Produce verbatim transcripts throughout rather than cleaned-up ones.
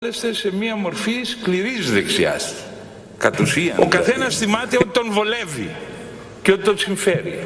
σε μια μορφή σκληρής δεξιάς. Κατ' ουσίαν. Ο καθένας θυμάται ότι τον βολεύει και ότι τον συμφέρει.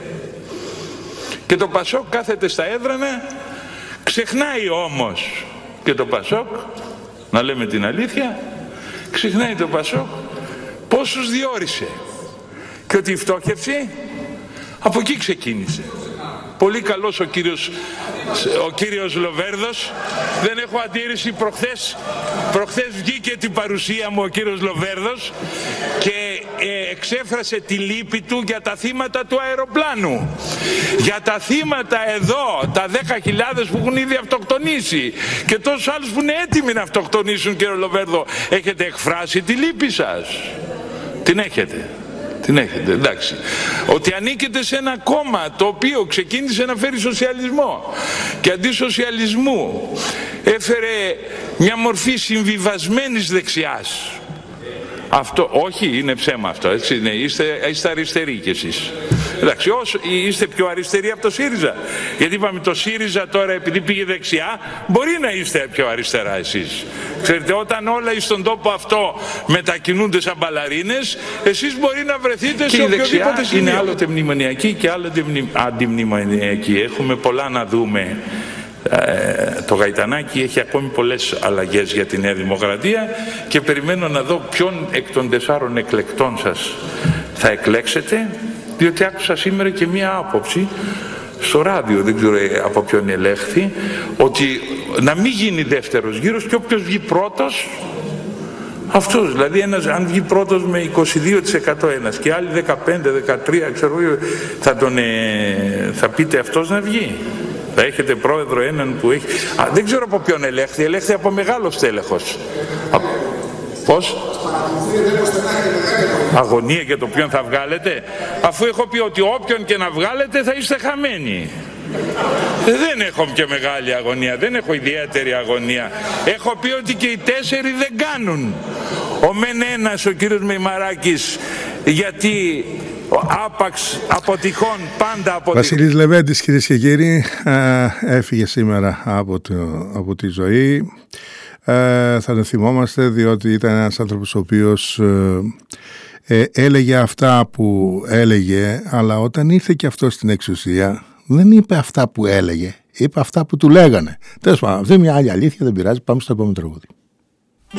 Και το Πασόκ κάθεται στα έδρανα, ξεχνάει όμως και το Πασόκ, να λέμε την αλήθεια, ξεχνάει το Πασόκ πόσους διόρισε και ότι η φτώχευση από εκεί ξεκίνησε. Πολύ καλός ο κύριος, ο κύριος Λοβέρδος, δεν έχω αντίρρηση. Προχθές, προχθές βγήκε την παρουσία μου ο κύριος Λοβέρδος και ε, εξέφρασε τη λύπη του για τα θύματα του αεροπλάνου, για τα θύματα εδώ, τα δέκα χιλιάδες που έχουν ήδη αυτοκτονήσει και τόσους άλλους που είναι έτοιμοι να αυτοκτονήσουν. Κύριε Λοβέρδο, έχετε εκφράσει τη λύπη σας? Την έχετε? Την έχετε, εντάξει. Ότι ανήκετε σε ένα κόμμα το οποίο ξεκίνησε να φέρει σοσιαλισμό και αντί σοσιαλισμού έφερε μια μορφή συμβιβασμένης δεξιάς. Αυτό, όχι, είναι ψέμα αυτό, έτσι είναι, είστε, είστε αριστεροί κι εσείς. Εντάξει, όσο, είστε πιο αριστεροί από το ΣΥΡΙΖΑ. Γιατί είπαμε το ΣΥΡΙΖΑ τώρα επειδή πήγε δεξιά, μπορεί να είστε πιο αριστερά εσείς. Ξέρετε, όταν όλα στον τόπο αυτό μετακινούνται σαν μπαλαρίνες, εσείς μπορεί να βρεθείτε και σε οποιοδήποτε σημείο. Είναι άλλοτε μνημονιακή και άλλοτε αντιμνημονιακή. Έχουμε πολλά να δούμε. Ε, το Γαϊτανάκι έχει ακόμη πολλές αλλαγές για τη Νέα Δημοκρατία και περιμένω να δω ποιον εκ των τεσσάρων εκλεκτών σας θα εκλέξετε, διότι άκουσα σήμερα και μία άποψη στο ράδιο, δεν ξέρω από ποιον ελέγχθη, ότι να μην γίνει δεύτερος γύρος και όποιος βγει πρώτος, αυτός, δηλαδή ένας, αν βγει πρώτος με είκοσι δύο τοις εκατό ένας και άλλοι δεκαπέντε δεκατρία, ξέρω, θα, τον, ε, θα πείτε αυτός να βγει? Θα έχετε πρόεδρο έναν που έχει... Α, δεν ξέρω από ποιον ελέγχθη, ελέγχθη από μεγάλο στέλεχος. Α, πώς? Αγωνία για το ποιον θα βγάλετε, αφού έχω πει ότι όποιον και να βγάλετε θα είστε χαμένοι. Δεν έχω και μεγάλη αγωνία, δεν έχω ιδιαίτερη αγωνία. Έχω πει ότι και οι τέσσερι δεν κάνουν. Ο μεν ένας, ο κύριος Μεϊμαράκης, γιατί άπαξ αποτυχών πάντα αποτυχών. Βασίλης Λεβέντης, κυρίες και κύριοι, έφυγε σήμερα από, το, από τη ζωή. Ε, θα τον θυμόμαστε διότι ήταν ένας άνθρωπος ο οποίος ε, ε, έλεγε αυτά που έλεγε, αλλά όταν ήρθε και αυτό στην εξουσία δεν είπε αυτά που έλεγε, είπε αυτά που του λέγανε. Τέλος πάντων, αυτή είναι μια άλλη αλήθεια, δεν πειράζει, πάμε στο επόμενο τραγούδι.